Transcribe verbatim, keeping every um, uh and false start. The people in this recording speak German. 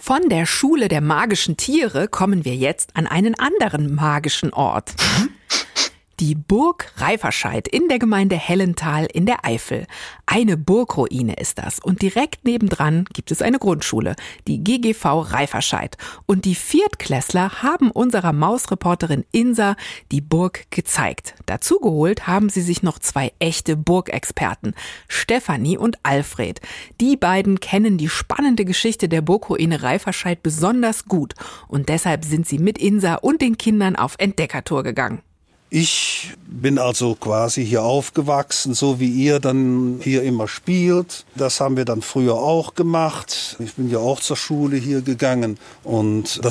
Von der Schule der magischen Tiere kommen wir jetzt an einen anderen magischen Ort. Die Burg Reiferscheid in der Gemeinde Hellental in der Eifel. Eine Burgruine ist das. Und direkt nebendran gibt es eine Grundschule, die G G V Reiferscheid. Und die Viertklässler haben unserer Mausreporterin Insa die Burg gezeigt. Dazu geholt haben sie sich noch zwei echte Burgexperten, Stefanie und Alfred. Die beiden kennen die spannende Geschichte der Burgruine Reiferscheid besonders gut. Und deshalb sind sie mit Insa und den Kindern auf Entdeckertour gegangen. Ich bin also quasi hier aufgewachsen, so wie ihr dann hier immer spielt. Das haben wir dann früher auch gemacht. Ich bin ja auch zur Schule hier gegangen und das